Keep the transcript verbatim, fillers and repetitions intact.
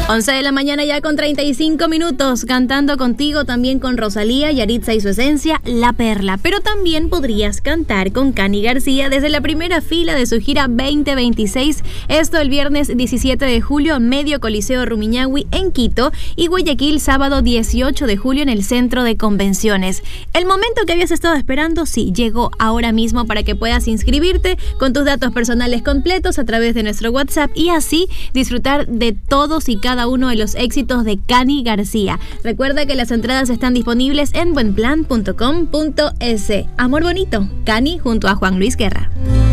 once de la mañana ya con treinta y cinco minutos, cantando contigo, también con Rosalía, Yaritza y su esencia, La Perla. Pero también podrías cantar con Cani García desde la primera fila de su gira veinte veintiséis. Esto el viernes diecisiete de julio, Medio Coliseo Rumiñahui en Quito, y Guayaquil sábado dieciocho de julio en el Centro de Convenciones. El momento que habías estado esperando, sí, llegó ahora mismo para que puedas inscribirte con tus datos personales completos a través de nuestro WhatsApp y así disfrutar de todos y cada uno de los éxitos de Cani García. Recuerda que las entradas están disponibles en buenplan punto com punto es. Amor bonito, Cani junto a Juan Luis Guerra.